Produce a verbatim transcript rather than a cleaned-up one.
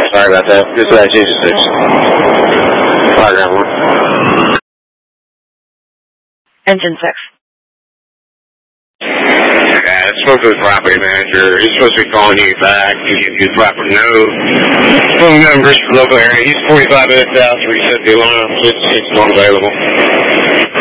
Sorry about that. This is Jesus six. Program one. Engine six. Yeah, it's supposed to be the property manager. He's supposed to be calling you back to give you the proper note. Phone numbers for local area. He's forty-five minutes out to reset the alarm. It's, it's not available.